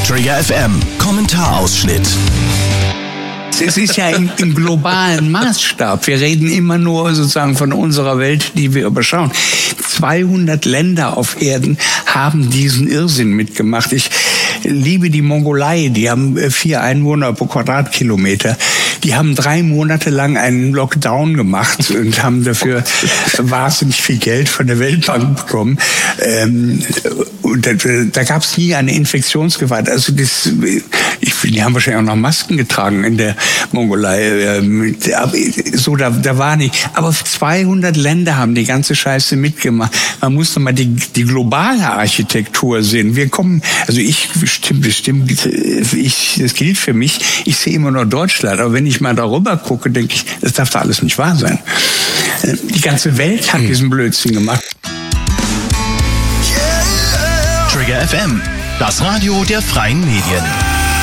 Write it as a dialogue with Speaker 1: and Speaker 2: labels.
Speaker 1: Trigger FM, Kommentarausschnitt.
Speaker 2: Es ist ja im globalen Maßstab. Wir reden immer nur sozusagen von unserer Welt, die wir überschauen. 200 Länder auf Erden haben diesen Irrsinn mitgemacht. Ich liebe die Mongolei. Die haben 4 Einwohner pro Quadratkilometer. Die haben 3 Monate lang einen Lockdown gemacht und haben dafür wahnsinnig viel Geld von der Weltbank bekommen. Und da gab es nie eine Infektionsgefahr. Also die haben wahrscheinlich auch noch Masken getragen in der Mongolei. So, da war nicht. Aber 200 Länder haben die ganze Scheiße mitgemacht. Man muss doch mal die globale Architektur sehen. Das gilt für mich. Ich sehe immer nur Deutschland. Aber wenn ich mal darüber gucke, denke ich, das darf doch alles nicht wahr sein. Die ganze Welt hat diesen Blödsinn gemacht.
Speaker 1: Trigger FM, das Radio der freien Medien.